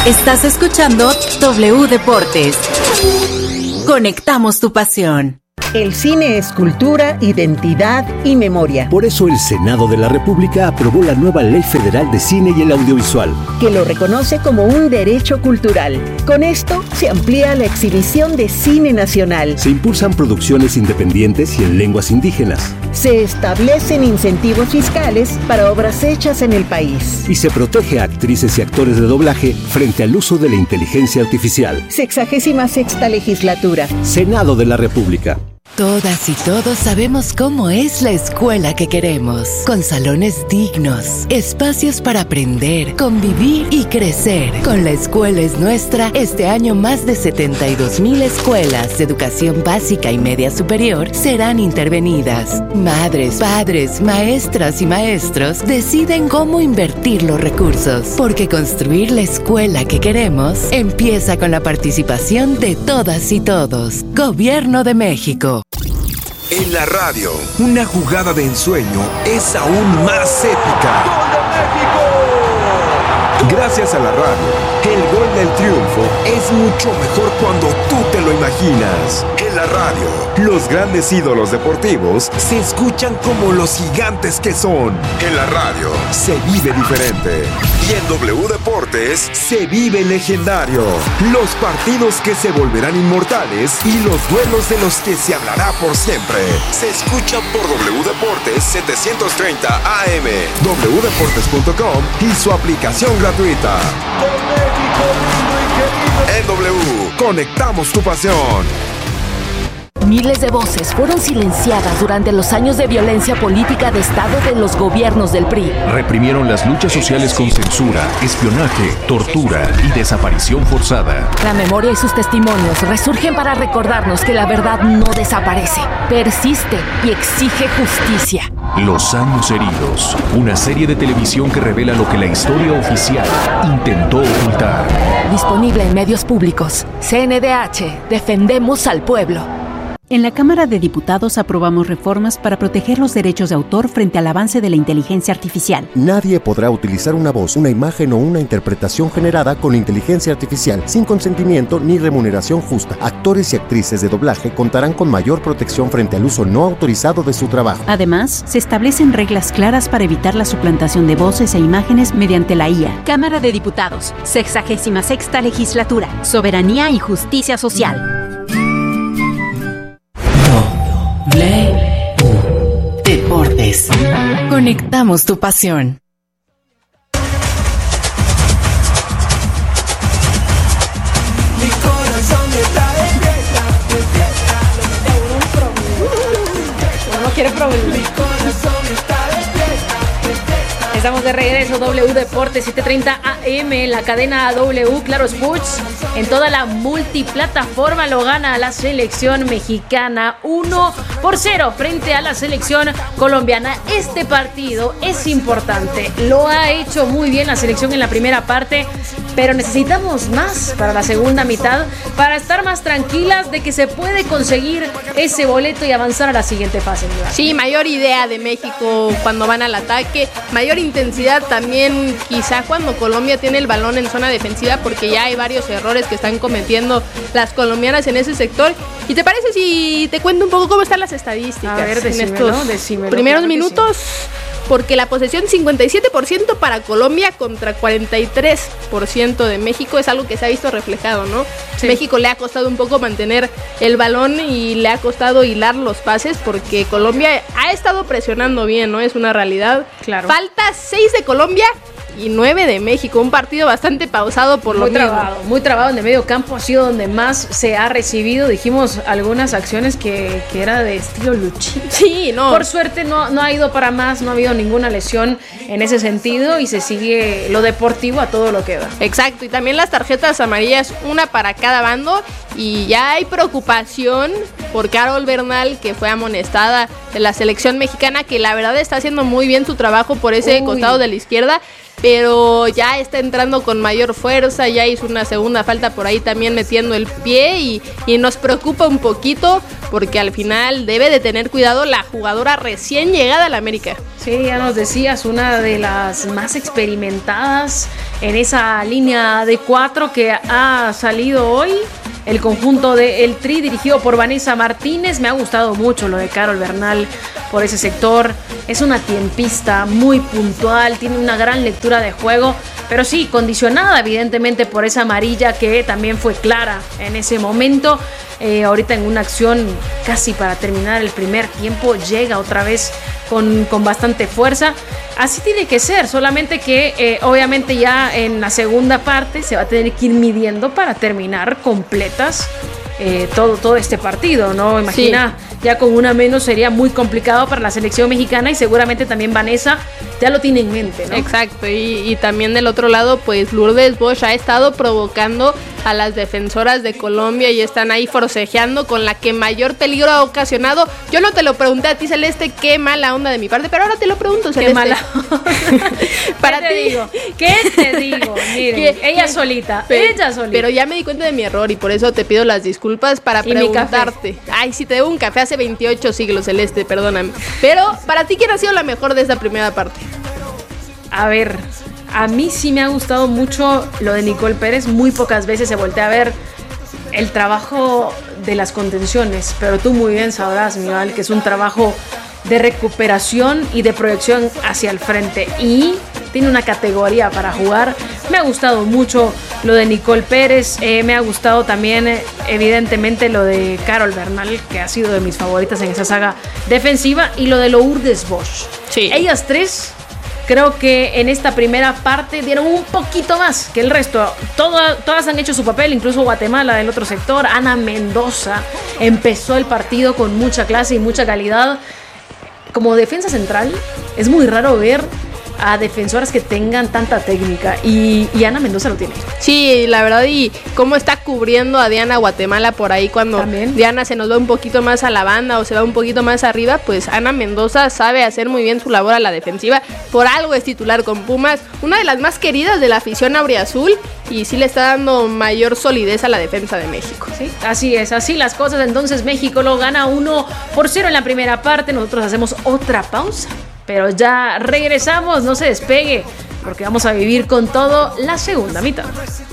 Estás escuchando W Deportes. Conectamos tu pasión. El cine es cultura, identidad y memoria. Por eso el Senado de la República aprobó la nueva Ley Federal de Cine y el Audiovisual, que lo reconoce como un derecho cultural. Con esto se amplía la exhibición de cine nacional. Se impulsan producciones independientes y en lenguas indígenas. Se establecen incentivos fiscales para obras hechas en el país. Y se protege a actrices y actores de doblaje frente al uso de la inteligencia artificial. 66ª legislatura. Senado de la República. Todas y todos sabemos cómo es la escuela que queremos, con salones dignos, espacios para aprender, convivir y crecer. Con La Escuela es Nuestra, este año más de 72,000 escuelas de educación básica y media superior serán intervenidas. Madres, padres, maestras y maestros deciden cómo invertir los recursos, porque construir la escuela que queremos empieza con la participación de todas y todos. Gobierno de México. En la radio, una jugada de ensueño es aún más épica. ¡Gol de México! Gracias a la radio, el gol del triunfo es mucho mejor cuando tú te lo imaginas. En la radio, los grandes ídolos deportivos se escuchan como los gigantes que son. En la radio, se vive diferente. Y en W Deportes, se vive legendario. Los partidos que se volverán inmortales y los duelos de los que se hablará por siempre. Se escuchan por W Deportes 730 AM, wdeportes.com y su aplicación gratuita. En W, conectamos tu pasión. Miles de voces fueron silenciadas durante los años de violencia política de Estado de los gobiernos del PRI. Reprimieron las luchas sociales con censura, espionaje, tortura y desaparición forzada. La memoria y sus testimonios resurgen para recordarnos que la verdad no desaparece, persiste y exige justicia. Los años heridos, una serie de televisión que revela lo que la historia oficial intentó ocultar. Disponible en medios públicos. CNDH, defendemos al pueblo. En la Cámara de Diputados aprobamos reformas para proteger los derechos de autor frente al avance de la inteligencia artificial. Nadie podrá utilizar una voz, una imagen o una interpretación generada con inteligencia artificial sin consentimiento ni remuneración justa. Actores y actrices de doblaje contarán con mayor protección frente al uso no autorizado de su trabajo. Además, se establecen reglas claras para evitar la suplantación de voces e imágenes mediante la IA. Cámara de Diputados, 66ª legislatura, soberanía y justicia social. Deportes. Conectamos tu pasión. Mi corazón está de fiesta, de fiesta. No quiere problemas. Mi corazón está de fiesta, de fiesta. Estamos de regreso, W Deportes 730 AM, la cadena W, Claro Sports, en toda la multiplataforma. Lo gana la selección mexicana 1-0 frente a la selección colombiana. Este partido es importante, lo ha hecho muy bien la selección en la primera parte, pero necesitamos más para la segunda mitad, para estar más tranquilas de que se puede conseguir ese boleto y avanzar a la siguiente fase. Sí, mayor idea de México cuando van al ataque, mayor intensidad también quizá cuando Colombia tiene el balón en zona defensiva, porque ya hay varios errores que están cometiendo las colombianas en ese sector. ¿Y te parece si te cuento un poco cómo están las estadísticas? A ver, decímelo, en estos primeros minutos? Porque la posesión 57% para Colombia contra 43% de México es algo que se ha visto reflejado, ¿no? Sí. México le ha costado un poco mantener el balón y le ha costado hilar los pases, porque Colombia ha estado presionando bien, ¿no? Es una realidad. Claro. Falta 6 de Colombia y 9 de México, un partido bastante pausado por lo mismo. Muy trabado en el medio campo, ha sido donde más se ha recibido. Dijimos algunas acciones que era de estilo Luchín. Sí, no. Por suerte no ha ido para más, no ha habido ninguna lesión en ese sentido y se sigue lo deportivo a todo lo que da. Exacto, y también las tarjetas amarillas, una para cada bando, y ya hay preocupación por Carol Bernal, que fue amonestada de la selección mexicana, que la verdad está haciendo muy bien su trabajo por ese costado de la izquierda. pero ya está entrando con mayor fuerza, ya hizo una segunda falta por ahí también metiendo el pie y nos preocupa un poquito porque al final debe de tener cuidado la jugadora recién llegada a la América. Sí, ya nos decías, una de las más experimentadas en esa línea de 4 que ha salido hoy. El conjunto de El Tri dirigido por Vanessa Martínez. Me ha gustado mucho lo de Carol Bernal por ese sector. Es una tiempista muy puntual, tiene una gran lectura de juego, pero sí, condicionada evidentemente por esa amarilla que también fue clara en ese momento. Ahorita en una acción casi para terminar el primer tiempo llega otra vez con bastante fuerza. Así tiene que ser, solamente que obviamente ya en la segunda parte se va a tener que ir midiendo para terminar completas todo este partido, ¿no? Imagina, sí. Ya con una menos sería muy complicado para la selección mexicana y seguramente también Vanessa ya lo tiene en mente, ¿no? Exacto, y también del otro lado, pues Lourdes Bosch ha estado provocando a las defensoras de Colombia y están ahí forcejeando con la que mayor peligro ha ocasionado. Yo no te lo pregunté a ti, Celeste, qué mala onda de mi parte, pero ahora te lo pregunto, Celeste. Qué mala onda. Para ¿Qué ti. te digo? ¿Qué te digo? Miren, ella solita. Pero ya me di cuenta de mi error y por eso te pido las disculpas para preguntarte. Ay, sí, te debo un café hace 28 siglos, Celeste, perdóname. Pero para ti, ¿quién ha sido la mejor de esta primera parte? A ver, a mí sí me ha gustado mucho lo de Nicole Pérez. Muy pocas veces se voltea a ver el trabajo de las contenciones, pero tú muy bien sabrás, Miguel, que es un trabajo de recuperación y de proyección hacia el frente y tiene una categoría para jugar. Me ha gustado mucho lo de Nicole Pérez, me ha gustado también evidentemente lo de Carol Bernal, que ha sido de mis favoritas en esa saga defensiva, y lo de Lourdes Bosch. Sí. Ellas tres creo que en esta primera parte dieron un poquito más que el resto. Todas han hecho su papel, incluso Guatemala del otro sector. Ana Mendoza empezó el partido con mucha clase y mucha calidad. Como defensa central es muy raro ver a defensoras que tengan tanta técnica y Ana Mendoza lo tiene. Sí, la verdad, y cómo está cubriendo a Diana Guatemala por ahí cuando ¿también? Diana se nos va un poquito más a la banda o se va un poquito más arriba, pues Ana Mendoza sabe hacer muy bien su labor a la defensiva, por algo es titular con Pumas, una de las más queridas de la afición auriazul y sí le está dando mayor solidez a la defensa de México. Sí, así es, así las cosas. Entonces México lo gana 1-0 en la primera parte. Nosotros hacemos otra pausa, pero ya regresamos, no se despegue, porque vamos a vivir con todo la segunda mitad.